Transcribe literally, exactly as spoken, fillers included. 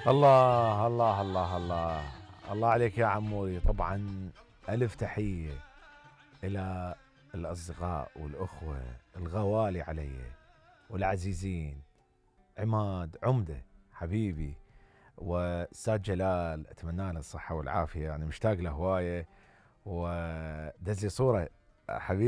الله الله الله الله الله عليك يا عموري. طبعا ألف تحية إلى الأصدقاء والأخوة الغوالي علي والعزيزين. عماد عمدة حبيبي، وأستاذ جلال أتمنى له الصحة والعافية، يعني مشتاق له هواية. ودزي صورة حبيبي